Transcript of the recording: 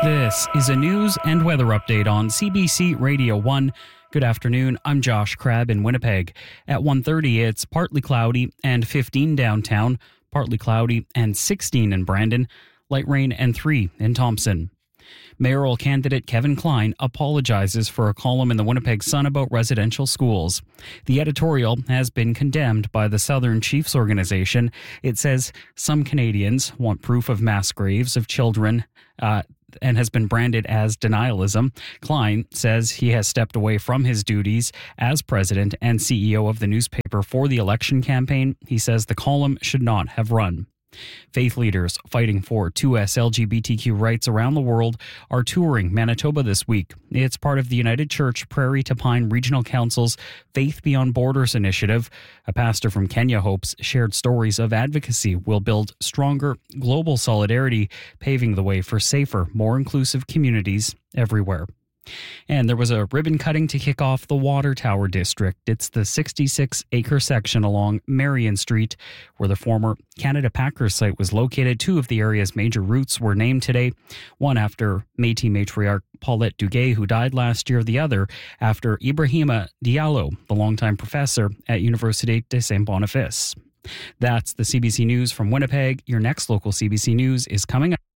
This is a news and weather update on CBC Radio 1. Good afternoon, I'm Josh Crabb in Winnipeg. At 1:30, it's partly cloudy and 15 downtown, partly cloudy and 16 in Brandon, light rain and 3 in Thompson. Mayoral candidate Kevin Klein apologizes for a column in the Winnipeg Sun about residential schools. The editorial has been condemned by the Southern Chiefs Organization. It says some Canadians want proof of mass graves of children and has been branded as denialism. Klein says he has stepped away from his duties as president and CEO of the newspaper for the election campaign. He says the column should not have run. Faith leaders fighting for 2S LGBTQ rights around the world are touring Manitoba this week. It's part of the United Church Prairie to Pine Regional Council's Faith Beyond Borders initiative. A pastor from Kenya hopes shared stories of advocacy will build stronger global solidarity, paving the way for safer, more inclusive communities everywhere. And there was a ribbon cutting to kick off the Water Tower District. It's the 66-acre section along Marion Street where the former Canada Packers site was located. Two of the area's major routes were named today, one after Métis matriarch Paulette Duguay, who died last year, the other after Ibrahima Diallo, the longtime professor at Université de Saint-Boniface. That's the CBC News from Winnipeg. Your next local CBC News is coming up.